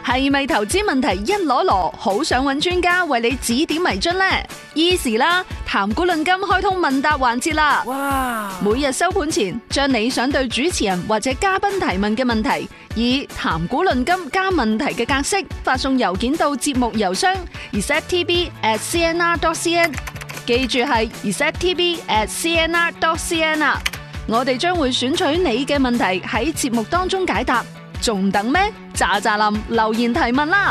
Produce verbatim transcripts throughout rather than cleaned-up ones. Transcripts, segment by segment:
係咪投資問題一籮籮，好想揾專家為你指點迷津呢？Easy 啦，談股論金開通問答環節啦！哇！每日收盤前，將你想對主持人或者嘉賓提問嘅問題，以談股論金加問題嘅格式發送郵件到節目郵箱 r e s e t t v at c n r dot c n， 記住係 r e s e t t v at c n r dot c n 啊！我哋將會選取你嘅問題喺節目當中解答，仲等咩？喳喳林留言提問啦！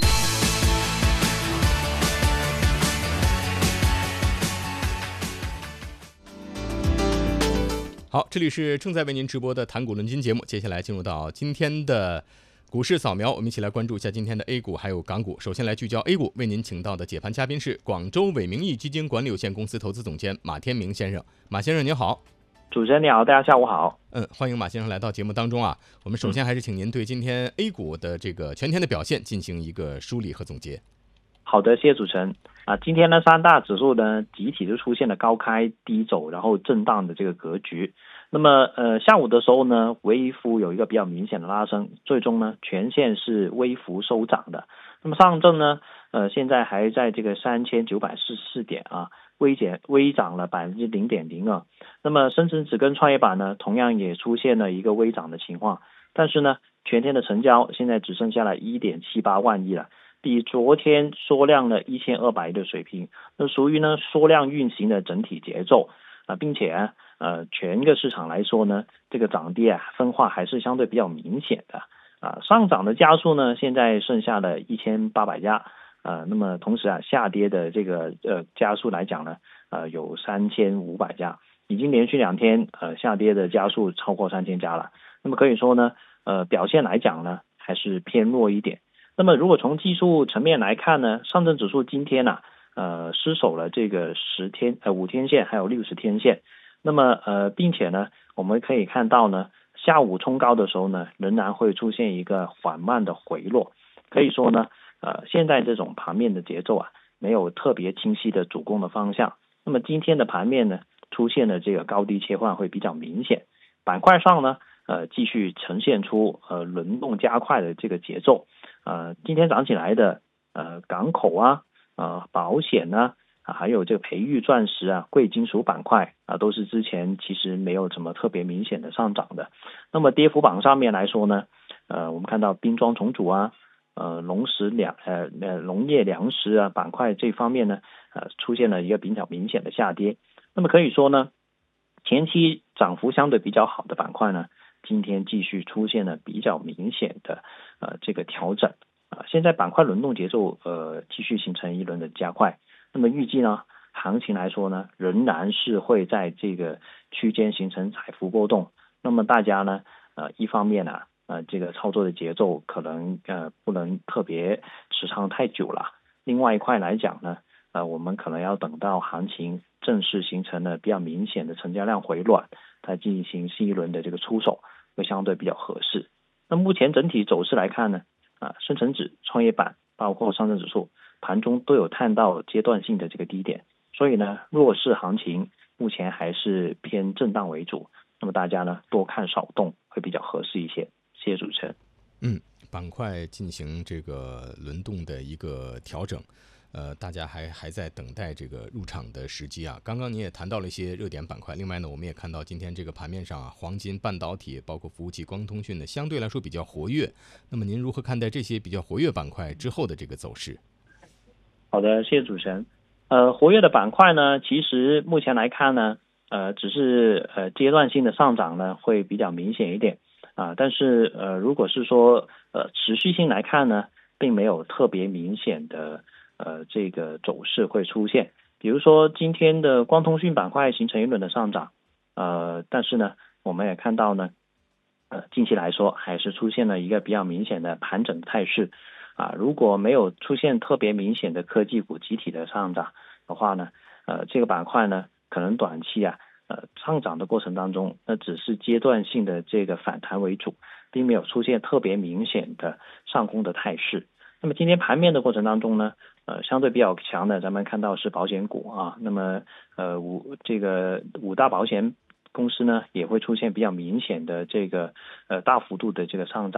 好，这里是正在为您直播的谈股论金节目，接下来进入到今天的股市扫描，我们一起来关注一下今天的 A 股还有港股。首先来聚焦 A 股，为您请到的解盘嘉宾是广州伟明义基金管理有限公司投资总监马天明先生。马先生您好。 主持人你好，大家下午好。 嗯，欢迎马先生来到节目当中啊。我们首先还是请您对今天 A 股的这个全天的表现进行一个梳理和总结。 好的，谢谢主持人啊。今天呢，三大指数呢集体就出现了高开低走，然后震荡的这个格局。那么呃，下午的时候呢，微幅有一个比较明显的拉升，最终呢，全线是微幅收涨的。那么上证呢，呃，现在还在这个三千九百四十四点啊。微减微涨了百分之零点零二，那么深成指跟创业板呢，同样也出现了一个微涨的情况，但是呢，全天的成交现在只剩下了 一点七八万亿了，比昨天缩量了一千二百亿的水平，那属于呢缩量运行的整体节奏啊，并且啊呃全个市场来说呢，这个涨跌啊分化还是相对比较明显的啊，上涨的家数呢，现在剩下了一千八百家。呃，那么同时啊，下跌的这个呃家数来讲呢，呃有三千五百家，已经连续两天呃下跌的家数超过三千家了。那么可以说呢，呃表现来讲呢，还是偏弱一点。那么如果从技术层面来看呢，上证指数今天呢、啊，呃失守了这个十天呃五天线还有六十天线。那么呃，并且呢，我们可以看到呢，下午冲高的时候呢，仍然会出现一个缓慢的回落。可以说呢。呃，现在这种盘面的节奏啊，没有特别清晰的主攻的方向。那么今天的盘面呢，出现了这个高低切换会比较明显。板块上呢，呃，继续呈现出呃轮动加快的这个节奏。呃，今天涨起来的呃港口啊，呃保险呢、啊，还有这个培育钻石啊、贵金属板块啊，都是之前其实没有什么特别明显的上涨的。那么跌幅榜上面来说呢，呃，我们看到冰装重组啊。呃，农食粮呃呃农业粮食啊板块这方面呢，呃出现了一个比较明显的下跌。那么可以说呢，前期涨幅相对比较好的板块呢，今天继续出现了比较明显的呃这个调整啊、呃。现在板块轮动节奏呃继续形成一轮的加快。那么预计呢，行情来说呢，仍然是会在这个区间形成窄幅波动。那么大家呢，呃一方面啊。呃，这个操作的节奏可能呃不能特别持长太久了。另外一块来讲呢，呃，我们可能要等到行情正式形成了比较明显的成交量回暖，再进行新一轮的这个出手，会相对比较合适。那目前整体走势来看呢，啊、呃，深成指、创业板包括上证指数盘中都有探到阶段性的这个低点，所以呢，弱势行情目前还是偏震荡为主。那么大家呢多看少动会比较合适一些。谢谢主持人。 嗯，板块进行这个轮动的一个调整，呃，大家还还在等待这个入场的时机啊。刚刚您也谈到了一些热点板块，另外呢，我们也看到今天这个盘面上啊，黄金、半导体，包括服务器、光通讯的相对来说比较活跃。那么您如何看待这些比较活跃板块之后的这个走势？ 好的，谢谢主持人。呃，活跃的板块呢，其实目前来看呢，呃，只是呃阶段性的上涨呢，会比较明显一点。啊，但是呃，如果是说呃持续性来看呢，并没有特别明显的呃这个走势会出现。比如说今天的光通讯板块形成一轮的上涨，呃，但是呢，我们也看到呢，呃，近期来说还是出现了一个比较明显的盘整的态势。啊，如果没有出现特别明显的科技股集体的上涨的话呢，呃，这个板块呢，可能短期啊。呃，上涨的过程当中，那只是阶段性的这个反弹为主，并没有出现特别明显的上攻的态势。那么今天盘面的过程当中呢，呃，相对比较强的，咱们看到是保险股啊，那么呃五这个五大保险公司呢，也会出现比较明显的这个呃大幅度的这个上涨。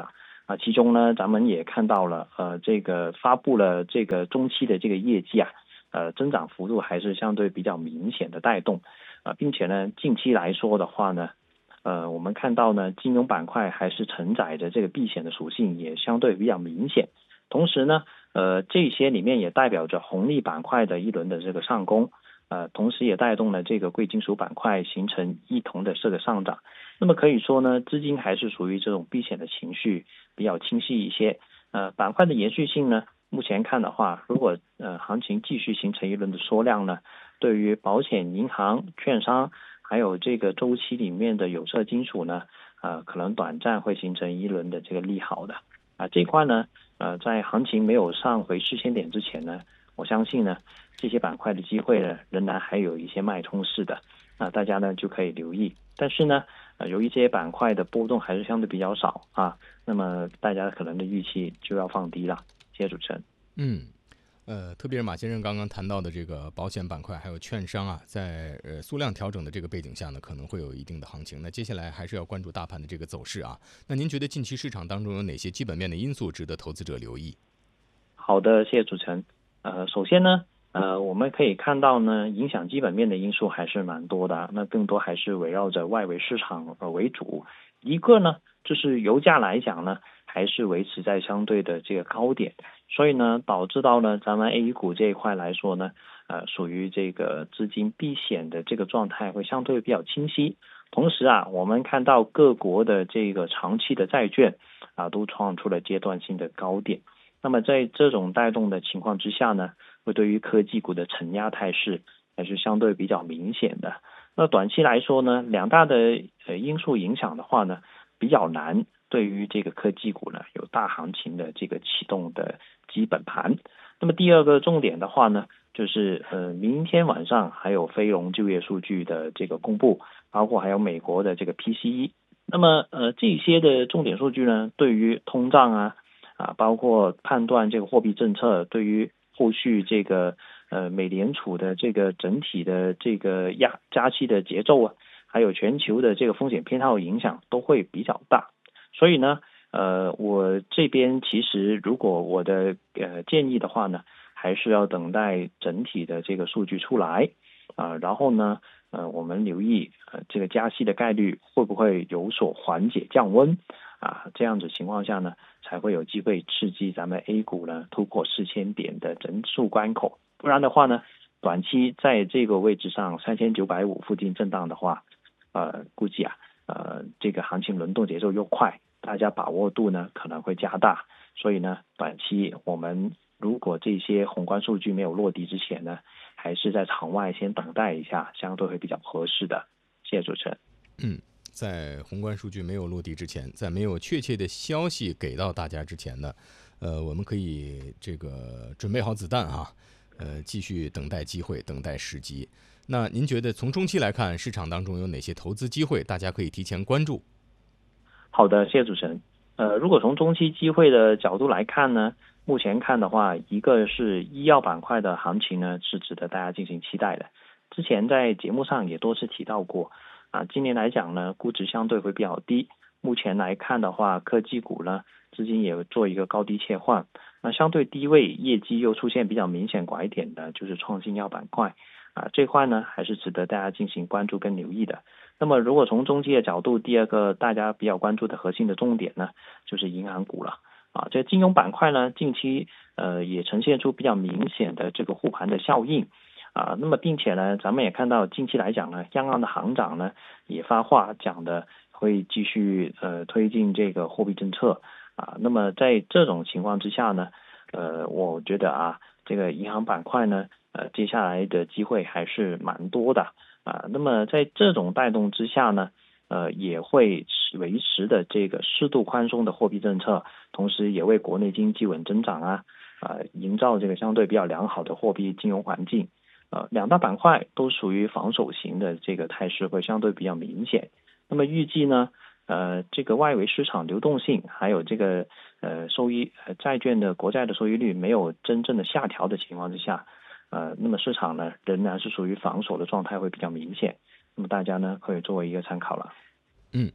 啊，其中呢，咱们也看到了，呃，这个发布了这个中期的这个业绩啊，呃，增长幅度还是相对比较明显的带动，啊，并且呢，近期来说的话呢，呃，我们看到呢，金融板块还是承载着这个避险的属性，也相对比较明显。同时呢，呃，这些里面也代表着红利板块的一轮的这个上攻，呃，同时也带动了这个贵金属板块形成一同的这个上涨。那么可以说呢，资金还是属于这种避险的情绪比较清晰一些。呃，板块的延续性呢，目前看的话，如果呃行情继续形成一轮的缩量呢，对于保险、银行、券商，还有这个周期里面的有色金属呢，呃，可能短暂会形成一轮的这个利好的。啊，这一块呢，呃，在行情没有上回四千点之前呢，我相信呢，这些板块的机会呢，仍然还有一些脉冲式的，啊，大家呢就可以留意。但是呢，呃，由于这些板块的波动还是相对比较少啊，那么大家可能的预期就要放低了。谢谢主持人。 嗯。呃，特别是马先生刚刚谈到的这个保险板块，还有券商啊，在呃缩量调整的这个背景下呢，可能会有一定的行情。那接下来还是要关注大盘的这个走势啊。那您觉得近期市场当中有哪些基本面的因素值得投资者留意？ 好的，谢谢主持人。呃，首先呢，呃，我们可以看到呢，影响基本面的因素还是蛮多的，那更多还是围绕着外围市场呃为主。一个呢，就是油价来讲呢，还是维持在相对的这个高点。所以呢，导致到呢，咱们 A 股这一块来说呢，呃，属于这个资金避险的这个状态会相对比较清晰。同时啊，我们看到各国的这个长期的债券啊，都创出了阶段性的高点。那么在这种带动的情况之下呢，会对于科技股的承压态势还是相对比较明显的。那短期来说呢，两大的呃因素影响的话呢，比较难对于这个科技股呢有大行情的这个启动的基本盘。那么第二个重点的话呢，就是呃明天晚上还有非农就业数据的这个公布，包括还有美国的这个 P C E。那么呃这些的重点数据呢，对于通胀啊啊包括判断这个货币政策，对于后续这个呃美联储的这个整体的这个压加息的节奏啊，还有全球的这个风险偏好影响都会比较大。所以呢，呃，我这边其实如果我的呃建议的话呢，还是要等待整体的这个数据出来啊、呃，然后呢，呃，我们留意呃这个加息的概率会不会有所缓解降温啊，这样子情况下呢，才会有机会刺激咱们 A 股呢突破四千点的整数关口。不然的话呢，短期在这个位置上三千九百五附近震荡的话，呃，估计啊，呃，这个行情轮动节奏又快。大家把握度呢可能会加大，所以呢，短期我们如果这些宏观数据没有落地之前呢，还是在场外先等待一下，相对会比较合适的。谢谢主持人。 嗯，在宏观数据没有落地之前，在没有确切的消息给到大家之前呢，呃，我们可以这个准备好子弹啊，呃，继续等待机会，等待时机。那您觉得从中期来看，市场当中有哪些投资机会，大家可以提前关注？ 好的，谢谢主持人。呃，如果从中期机会的角度来看呢，目前看的话，一个是医药板块的行情呢，是值得大家进行期待的。之前在节目上也多次提到过，啊，今年来讲呢，估值相对会比较低。目前来看的话，科技股呢，资金也做一个高低切换。那相对低位，业绩又出现比较明显拐点的，就是创新药板块。啊，这块呢，还是值得大家进行关注跟留意的。那么如果从中期的角度，第二个大家比较关注的核心的重点呢，就是银行股了。啊，这金融板块呢，近期呃也呈现出比较明显的这个护盘的效应。啊，那么并且呢，咱们也看到近期来讲呢，央行的行长呢也发话讲的会继续呃推进这个货币政策。啊，那么在这种情况之下呢，呃，我觉得啊，这个银行板块呢，呃，接下来的机会还是蛮多的。啊，那么在这种带动之下呢，呃，也会维持的这个适度宽松的货币政策，同时也为国内经济稳增长啊，啊、呃，营造这个相对比较良好的货币金融环境。呃，两大板块都属于防守型的这个态势会相对比较明显。那么预计呢，呃，这个外围市场流动性还有这个呃收益呃债券的国债的收益率没有真正的下调的情况之下。呃，那么市场呢仍然是属于防守的状态会比较明显，那么大家呢可以作为一个参考了。 嗯，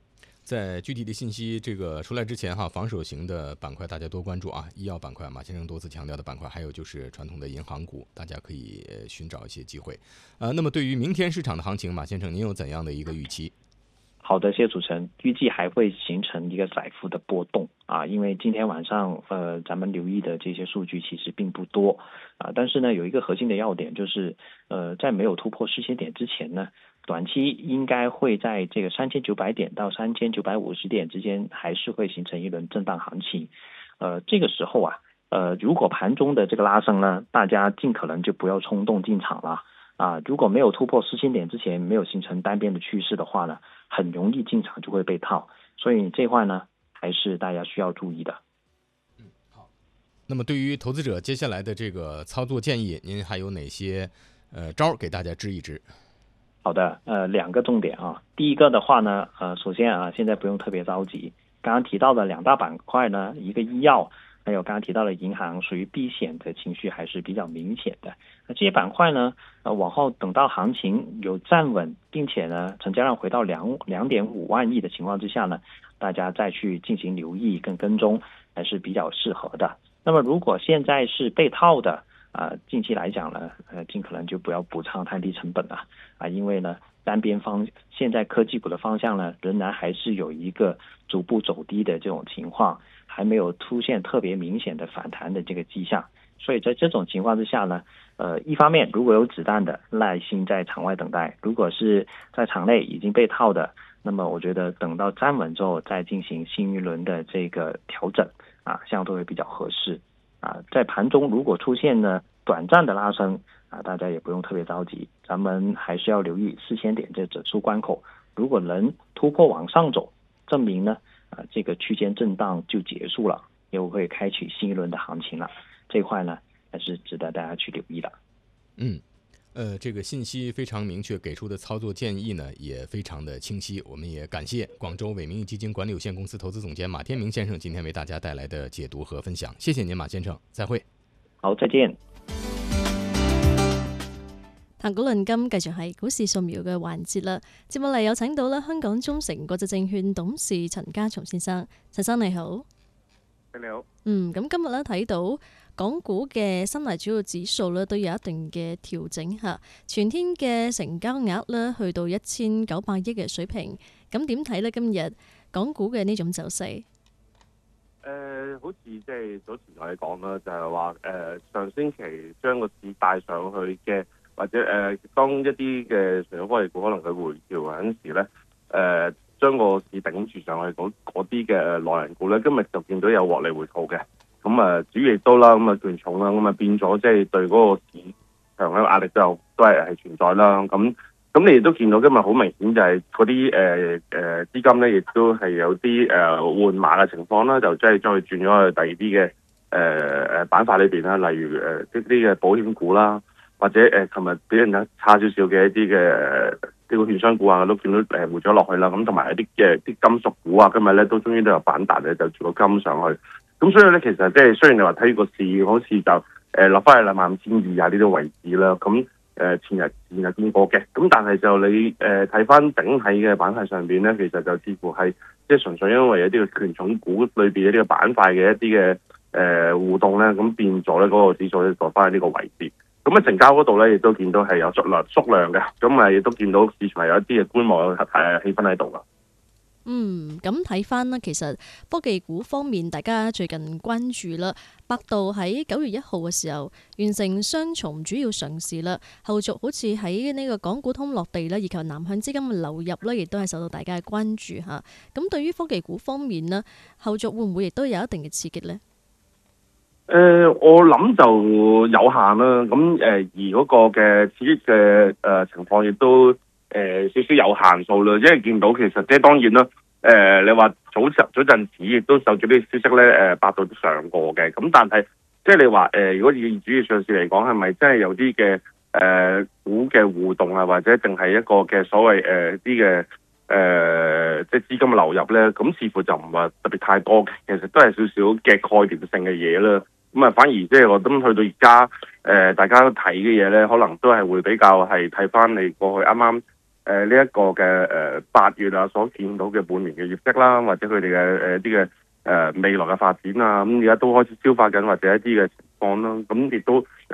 在具体的信息这个出来之前哈，防守型的板块大家多关注啊，医药板块马先生多次强调的板块，还有就是传统的银行股，大家可以寻找一些机会。呃，那么对于明天市场的行情，马先生您有怎样的一个预期？ 好的，谢谢主持人。预计还会形成一个窄幅的波动啊，因为今天晚上呃咱们留意的这些数据其实并不多啊，但是呢有一个核心的要点就是呃在没有突破四千点之前呢，短期应该会在这个三千九百点到三千九百五十点之间，还是会形成一轮震荡行情。呃，这个时候啊，呃如果盘中的这个拉升呢，大家尽可能就不要冲动进场了。啊，如果没有突破四千点之前，没有形成单边的趋势的话呢，很容易进场就会被套，所以这块呢还是大家需要注意的。 嗯，好。那么对于投资者接下来的这个操作建议，您还有哪些呃招给大家支一支？ 好的，呃，两个重点啊。第一个的话呢，呃，首先啊，现在不用特别着急。刚刚提到的两大板块呢，一个医药，还有刚刚提到的银行，属于避险的情绪还是比较明显的。那这些板块呢，呃，往后等到行情有站稳，并且呢，成交量回到两两点五万亿的情况之下呢，大家再去进行留意跟跟踪，还是比较适合的。那么如果现在是被套的，啊、呃，近期来讲呢，呃，尽可能就不要补仓太低成本了啊，因为呢，单边方现在科技股的方向呢，仍然还是有一个逐步走低的这种情况，还没有出现特别明显的反弹的这个迹象。所以在这种情况之下呢，呃，一方面如果有子弹的，耐心在场外等待；如果是在场内已经被套的，那么我觉得等到站稳之后再进行新一轮的这个调整啊，相对会比较合适啊。在盘中如果出现呢短暂的拉升啊，大家也不用特别着急，咱们还是要留意四千点这指数关口，如果能突破往上走，证明呢啊这个区间震荡就结束了，又会开启新一轮的行情了。这块呢还是值得大家去留意的。 嗯，呃，这个信息非常明确，给出的操作建议呢也非常的清晰。我们也感谢广州伟明基金管理有限公司投资总监马天明先生今天为大家带来的解读和分享，谢谢您，马先生，再会。 好，再見。 談股論金繼續係股市掃描嘅環節啦。接落嚟有請到啦香港中誠國際證券董事陳家松先生，陳生你好。 你好。 嗯，咁今日咧睇到港股嘅新嚟主要指數咧都有一定嘅調整嚇，全天嘅成交額咧去到一千九百億嘅水平。咁點睇咧今日港股嘅呢種走勢？ 誒、呃，好似即係早前同你講啦，就係話誒上星期將個市帶上去嘅，或者誒、呃、當一啲嘅傳統科技股可能佢回調嗰陣時咧，誒、呃、將個市頂住上去嗰嗰啲嘅內銀股咧，今日就見到有獲利回吐嘅，咁啊主要亦都啦，咁啊權重啦，咁啊變咗即係對嗰個市場嘅壓力都有都係係存在啦，咁。咁你亦都見到今日好明顯就係嗰啲誒誒資金咧，亦都係有啲誒換馬嘅情況啦，就即係將佢轉咗去第二啲嘅誒誒板塊裏邊啦，例如誒啲啲嘅保險股啦，或者誒琴日比人差少少嘅一啲嘅啲個券商股啊，都見到誒回咗落去啦。咁同埋一啲嘅啲金屬股啊，今日咧都終於都有反彈咧，就住個金上去。咁所以咧，其實即係雖然你話睇個市好似就誒落翻去兩萬五千二啊呢啲位置啦，咁。誒前日前日見過嘅，咁但係就你誒睇翻整體嘅板塊上邊咧，其實就似乎係即係純粹因為有啲嘅權重股裏邊有啲嘅板塊嘅一啲嘅誒互動咧，咁變咗咧嗰個指數咧落翻喺呢個位置。咁喺成交嗰度咧，亦都見到係有縮量縮量嘅，咁啊亦都見到市場係有一啲嘅觀望誒氣氛喺度噶。 嗯，咁睇翻啦，其實科技股方面，大家最近關注啦。百度喺九月一號嘅時候完成雙重主要上市啦，後續好似喺呢個港股通落地啦，以及南向資金嘅流入咧，亦都係受到大家嘅關注嚇。咁對於科技股方面呢，後續會唔會亦都有一定嘅刺激呢？ 誒、呃，我諗就有限啦。咁誒、呃，而嗰個嘅刺激嘅誒、呃、情況亦都。誒、呃、少少有限數啦，因為見到其實即係當然啦，誒、呃、你話早早陣時亦都受咗啲消息咧，誒、呃、百度都上過嘅，咁但係即係你話誒、呃，如果以主要上市嚟講，係咪真係有啲嘅誒股嘅互動啊，或者淨係一個嘅所謂誒啲嘅誒即係資金流入咧？咁似乎就唔係特別太多嘅，其實都係少少嘅概念性嘅嘢啦。咁啊，反而即係我諗去到而家誒，大家睇嘅嘢咧，可能都係會比較係睇翻你過去啱啱。 誒呢一個嘅誒八月啊所見到嘅半年嘅業績啦，或者佢哋嘅誒啲嘅誒未來嘅發展啊，咁而家都開始消化緊或者一啲嘅情況啦，咁亦都